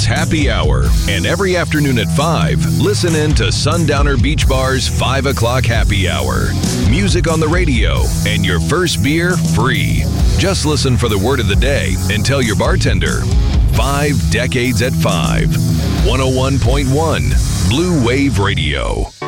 Happy Hour. And every afternoon at 5, listen in to Sundowner Beach Bar's 5 o'clock Happy Hour. Music on the radio and your first beer free. Just listen for the word of the day and tell your bartender. 5 decades at 5. 101.1 Blue Wave Radio.